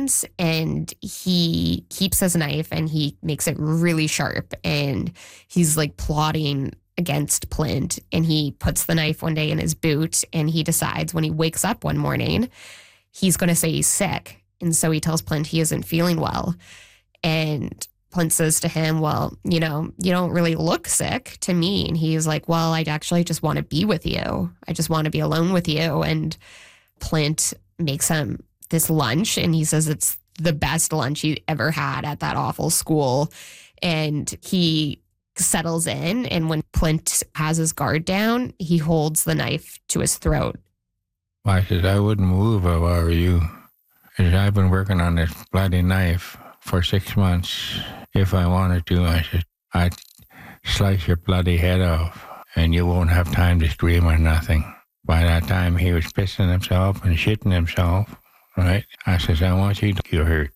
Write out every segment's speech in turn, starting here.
distance, and he keeps his knife and he makes it really sharp, and he's like plotting against Plint, and he puts the knife one day in his boot, and he decides when he wakes up one morning, he's going to say he's sick. And so he tells Plint he isn't feeling well. And Plint says to him, well, you know, you don't really look sick to me. And he's like, well, I actually just want to be with you. I just want to be alone with you. And Plint makes him this lunch, and he says it's the best lunch he ever had at that awful school. And he settles in, and when Plint has his guard down, he holds the knife to his throat. I said, I wouldn't move if I were you. I said, I've been working on this bloody knife for 6 months. If I wanted to, I said, I'd slice your bloody head off, and you won't have time to scream or nothing. By that time, he was pissing himself and shitting himself, right? I says, I want you to get hurt.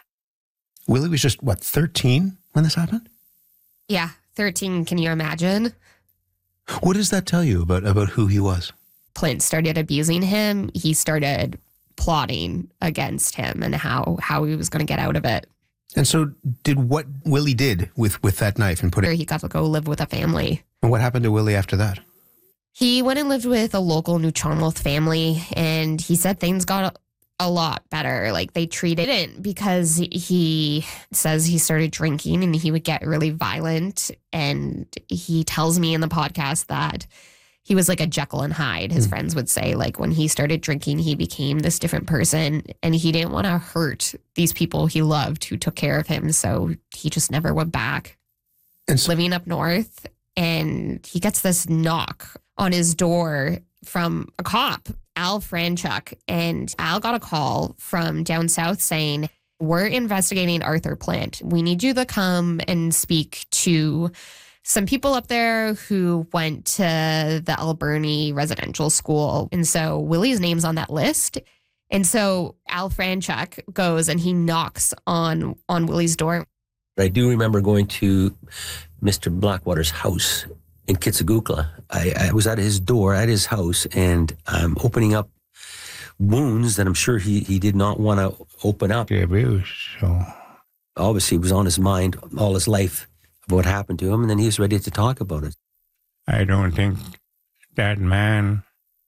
Willie was just, 13 when this happened? Yeah, 13. Can you imagine? What does that tell you about who he was? Plint started abusing him. He started plotting against him and how he was going to get out of it. And so did what Willie did with that knife and put it... He got to go live with a family. And what happened to Willie after that? He went and lived with a local New Charmouth family, and he said things got a lot better. Like, they treated it because he says he started drinking and he would get really violent. And he tells me in the podcast that he was like a Jekyll and Hyde. His friends would say, like, when he started drinking, he became this different person, and he didn't want to hurt these people he loved who took care of him. So he just never went back. And living up north, and he gets this knock on his door from a cop, Al Franchuk. And Al got a call from down south saying, we're investigating Arthur Plint. We need you to come and speak to some people up there who went to the Alberni residential school. And so Willie's name's on that list. And so Al Franchuk goes and he knocks on Willie's door. I do remember going to Mr. Blackwater's house in Kitsagukla. I was at his door, at his house, and I'm opening up wounds that I'm sure he did not want to open up. Abuse, so. Obviously, it was on his mind all his life of what happened to him, and then he was ready to talk about it. I don't think that man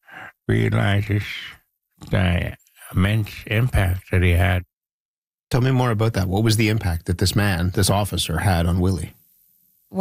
realizes the immense impact that he had. Tell me more about that. What was the impact that this man, this officer, had on Willie?